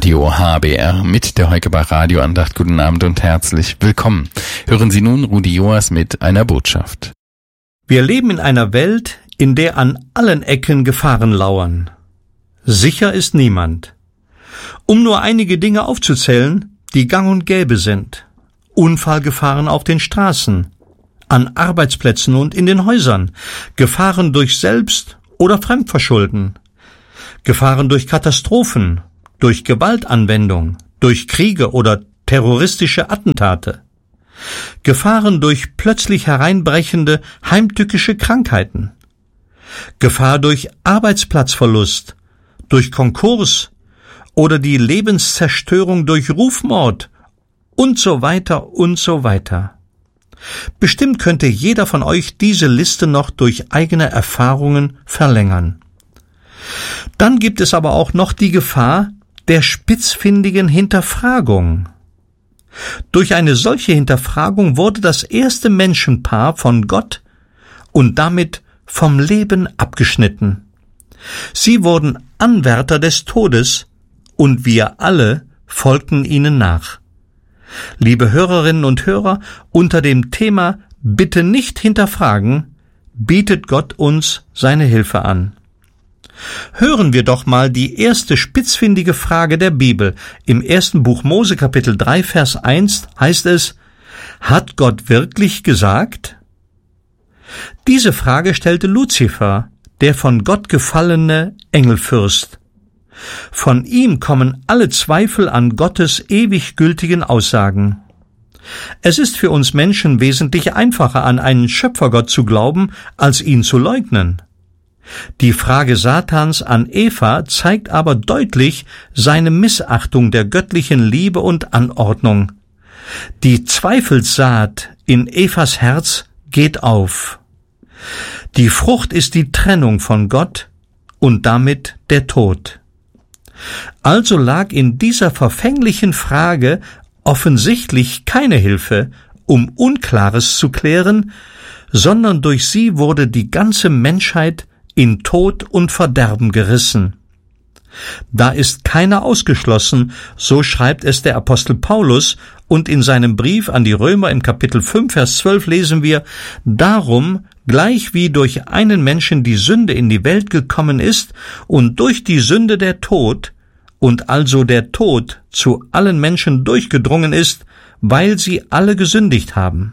Radio HBR mit der Heukebach Radioandacht. Guten Abend und herzlich willkommen. Hören Sie nun Rudi Joas mit einer Botschaft. Wir leben in einer Welt, in der an allen Ecken Gefahren lauern. Sicher ist niemand. Um nur einige Dinge aufzuzählen, die gang und gäbe sind. Unfallgefahren auf den Straßen, an Arbeitsplätzen und in den Häusern, Gefahren durch Selbst- oder Fremdverschulden, Gefahren durch Katastrophen, durch Gewaltanwendung, durch Kriege oder terroristische Attentate, Gefahren durch plötzlich hereinbrechende heimtückische Krankheiten, Gefahr durch Arbeitsplatzverlust, durch Konkurs oder die Lebenszerstörung durch Rufmord und so weiter und so weiter. Bestimmt könnte jeder von euch diese Liste noch durch eigene Erfahrungen verlängern. Dann gibt es aber auch noch die Gefahr der spitzfindigen Hinterfragung. Durch eine solche Hinterfragung wurde das erste Menschenpaar von Gott und damit vom Leben abgeschnitten. Sie wurden Anwärter des Todes und wir alle folgten ihnen nach. Liebe Hörerinnen und Hörer, unter dem Thema Bitte nicht hinterfragen, bietet Gott uns seine Hilfe an. Hören wir doch mal die erste spitzfindige Frage der Bibel. Im 1. Buch Mose, Kapitel 3, Vers 1 heißt es: Hat Gott wirklich gesagt? Diese Frage stellte Luzifer, der von Gott gefallene Engelfürst. Von ihm kommen alle Zweifel an Gottes ewig gültigen Aussagen. Es ist für uns Menschen wesentlich einfacher, an einen Schöpfergott zu glauben, als ihn zu leugnen. Die Frage Satans an Eva zeigt aber deutlich seine Missachtung der göttlichen Liebe und Anordnung. Die Zweifelssaat in Evas Herz geht auf. Die Frucht ist die Trennung von Gott und damit der Tod. Also lag in dieser verfänglichen Frage offensichtlich keine Hilfe, um Unklares zu klären, sondern durch sie wurde die ganze Menschheit in Tod und Verderben gerissen. Da ist keiner ausgeschlossen, so schreibt es der Apostel Paulus, und in seinem Brief an die Römer im Kapitel 5, Vers 12 lesen wir: Darum, gleich wie durch einen Menschen die Sünde in die Welt gekommen ist und durch die Sünde der Tod, und also der Tod zu allen Menschen durchgedrungen ist, weil sie alle gesündigt haben.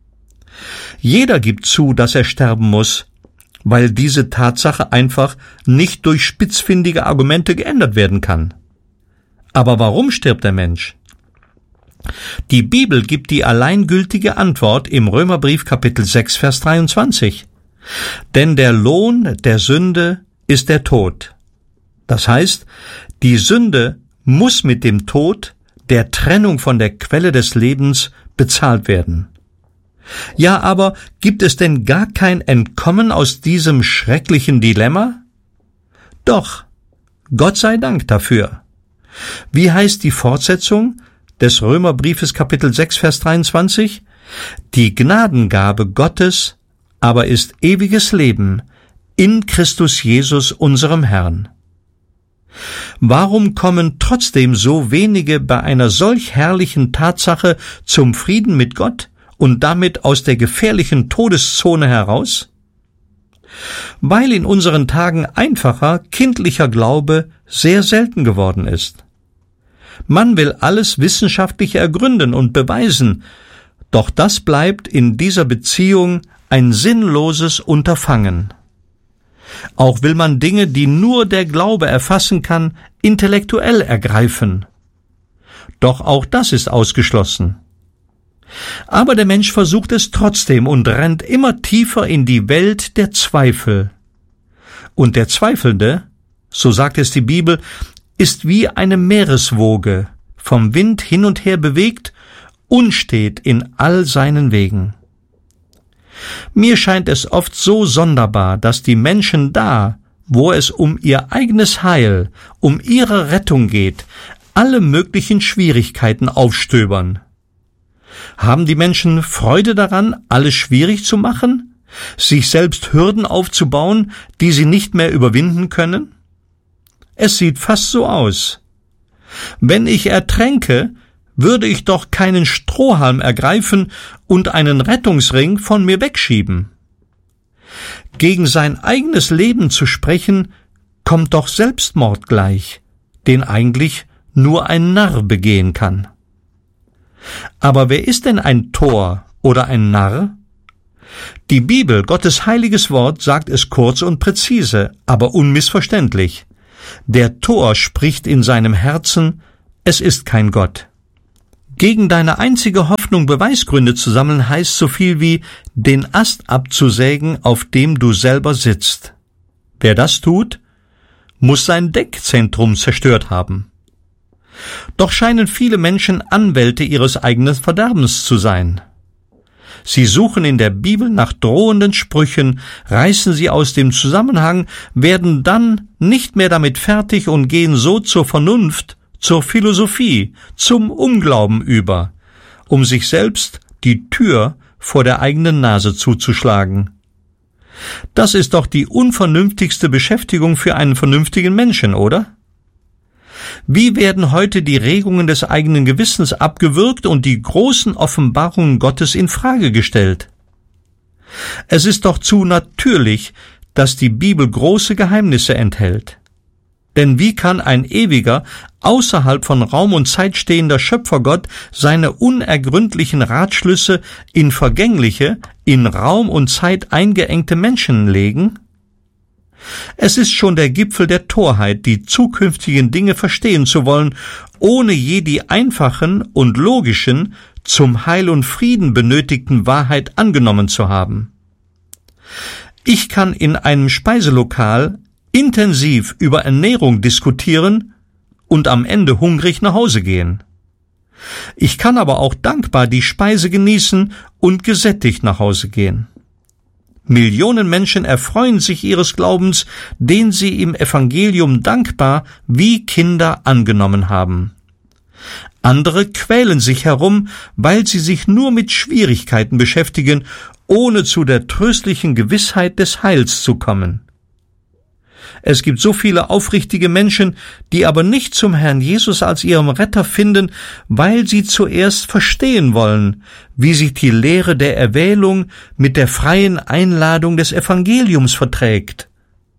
Jeder gibt zu, dass er sterben muss, weil diese Tatsache einfach nicht durch spitzfindige Argumente geändert werden kann. Aber warum stirbt der Mensch? Die Bibel gibt die alleingültige Antwort im Römerbrief Kapitel 6, Vers 23. Denn der Lohn der Sünde ist der Tod. Das heißt, die Sünde muss mit dem Tod, der Trennung von der Quelle des Lebens, bezahlt werden. Ja, aber gibt es denn gar kein Entkommen aus diesem schrecklichen Dilemma? Doch, Gott sei Dank dafür. Wie heißt die Fortsetzung des Römerbriefes Kapitel 6, Vers 23? Die Gnadengabe Gottes aber ist ewiges Leben in Christus Jesus, unserem Herrn. Warum kommen trotzdem so wenige bei einer solch herrlichen Tatsache zum Frieden mit Gott und damit aus der gefährlichen Todeszone heraus? Weil in unseren Tagen einfacher, kindlicher Glaube sehr selten geworden ist. Man will alles wissenschaftlich ergründen und beweisen, doch das bleibt in dieser Beziehung ein sinnloses Unterfangen. Auch will man Dinge, die nur der Glaube erfassen kann, intellektuell ergreifen. Doch auch das ist ausgeschlossen. Aber der Mensch versucht es trotzdem und rennt immer tiefer in die Welt der Zweifel. Und der Zweifelnde, so sagt es die Bibel, ist wie eine Meereswoge, vom Wind hin und her bewegt, unstet in all seinen Wegen. Mir scheint es oft so sonderbar, dass die Menschen da, wo es um ihr eigenes Heil, um ihre Rettung geht, alle möglichen Schwierigkeiten aufstöbern. Haben die Menschen Freude daran, alles schwierig zu machen, sich selbst Hürden aufzubauen, die sie nicht mehr überwinden können? Es sieht fast so aus. Wenn ich ertränke, würde ich doch keinen Strohhalm ergreifen und einen Rettungsring von mir wegschieben. Gegen sein eigenes Leben zu sprechen, kommt doch Selbstmord gleich, den eigentlich nur ein Narr begehen kann. Aber wer ist denn ein Tor oder ein Narr? Die Bibel, Gottes heiliges Wort, sagt es kurz und präzise, aber unmissverständlich. Der Tor spricht in seinem Herzen, es ist kein Gott. Gegen deine einzige Hoffnung Beweisgründe zu sammeln, heißt so viel wie, den Ast abzusägen, auf dem du selber sitzt. Wer das tut, muss sein Denkzentrum zerstört haben. Doch scheinen viele Menschen Anwälte ihres eigenen Verderbens zu sein. Sie suchen in der Bibel nach drohenden Sprüchen, reißen sie aus dem Zusammenhang, werden dann nicht mehr damit fertig und gehen so zur Vernunft, zur Philosophie, zum Unglauben über, um sich selbst die Tür vor der eigenen Nase zuzuschlagen. Das ist doch die unvernünftigste Beschäftigung für einen vernünftigen Menschen, oder? Wie werden heute die Regungen des eigenen Gewissens abgewürgt und die großen Offenbarungen Gottes in Frage gestellt? Es ist doch zu natürlich, dass die Bibel große Geheimnisse enthält. Denn wie kann ein ewiger, außerhalb von Raum und Zeit stehender Schöpfergott seine unergründlichen Ratschlüsse in vergängliche, in Raum und Zeit eingeengte Menschen legen? Es ist schon der Gipfel der Torheit, die zukünftigen Dinge verstehen zu wollen, ohne je die einfachen und logischen, zum Heil und Frieden benötigten Wahrheit angenommen zu haben. Ich kann in einem Speiselokal intensiv über Ernährung diskutieren und am Ende hungrig nach Hause gehen. Ich kann aber auch dankbar die Speise genießen und gesättigt nach Hause gehen. Millionen Menschen erfreuen sich ihres Glaubens, den sie im Evangelium dankbar wie Kinder angenommen haben. Andere quälen sich herum, weil sie sich nur mit Schwierigkeiten beschäftigen, ohne zu der tröstlichen Gewissheit des Heils zu kommen. Es gibt so viele aufrichtige Menschen, die aber nicht zum Herrn Jesus als ihrem Retter finden, weil sie zuerst verstehen wollen, wie sich die Lehre der Erwählung mit der freien Einladung des Evangeliums verträgt.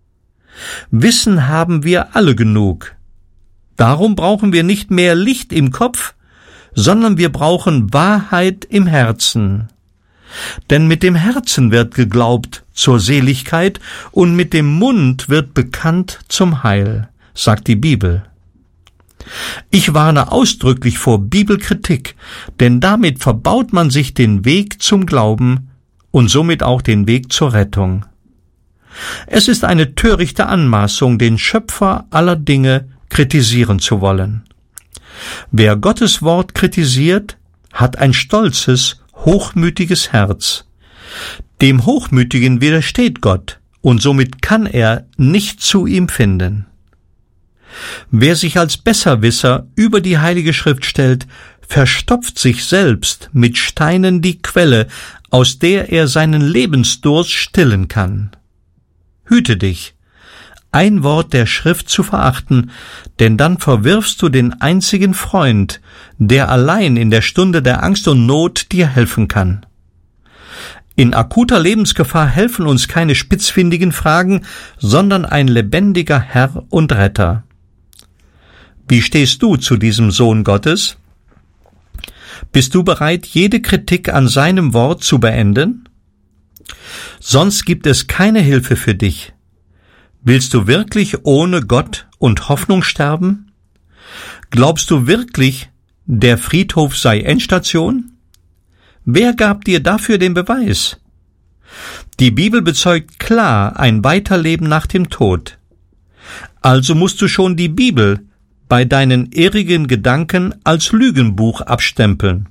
Wissen haben wir alle genug. Darum brauchen wir nicht mehr Licht im Kopf, sondern wir brauchen Wahrheit im Herzen. Denn mit dem Herzen wird geglaubt zur Seligkeit und mit dem Mund wird bekannt zum Heil, sagt die Bibel. Ich warne ausdrücklich vor Bibelkritik, denn damit verbaut man sich den Weg zum Glauben und somit auch den Weg zur Rettung. Es ist eine törichte Anmaßung, den Schöpfer aller Dinge kritisieren zu wollen. Wer Gottes Wort kritisiert, hat ein stolzes, hochmütiges Herz. Dem Hochmütigen widersteht Gott, und somit kann er nicht zu ihm finden. Wer sich als Besserwisser über die Heilige Schrift stellt, verstopft sich selbst mit Steinen die Quelle, aus der er seinen Lebensdurst stillen kann. Hüte dich, ein Wort der Schrift zu verachten, denn dann verwirfst du den einzigen Freund, der allein in der Stunde der Angst und Not dir helfen kann. In akuter Lebensgefahr helfen uns keine spitzfindigen Fragen, sondern ein lebendiger Herr und Retter. Wie stehst du zu diesem Sohn Gottes? Bist du bereit, jede Kritik an seinem Wort zu beenden? Sonst gibt es keine Hilfe für dich. Willst du wirklich ohne Gott und Hoffnung sterben? Glaubst du wirklich, der Friedhof sei Endstation? Wer gab dir dafür den Beweis? Die Bibel bezeugt klar ein Weiterleben nach dem Tod. Also musst du schon die Bibel bei deinen irrigen Gedanken als Lügenbuch abstempeln.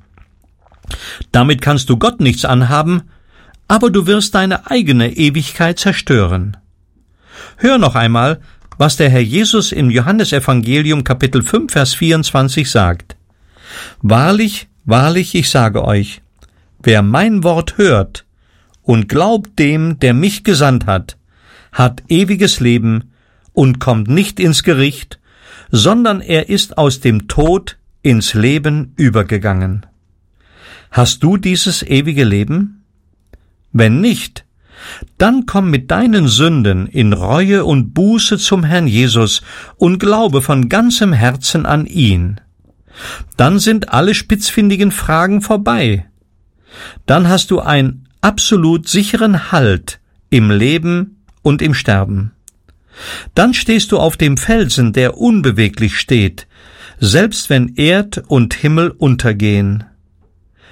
Damit kannst du Gott nichts anhaben, aber du wirst deine eigene Ewigkeit zerstören. Hör noch einmal, was der Herr Jesus im Johannesevangelium Kapitel 5, Vers 24 sagt. Wahrlich, wahrlich, ich sage euch, wer mein Wort hört und glaubt dem, der mich gesandt hat, hat ewiges Leben und kommt nicht ins Gericht, sondern er ist aus dem Tod ins Leben übergegangen. Hast du dieses ewige Leben? Wenn nicht, dann komm mit deinen Sünden in Reue und Buße zum Herrn Jesus und glaube von ganzem Herzen an ihn. Dann sind alle spitzfindigen Fragen vorbei. Dann hast du einen absolut sicheren Halt im Leben und im Sterben. Dann stehst du auf dem Felsen, der unbeweglich steht, selbst wenn Erd und Himmel untergehen.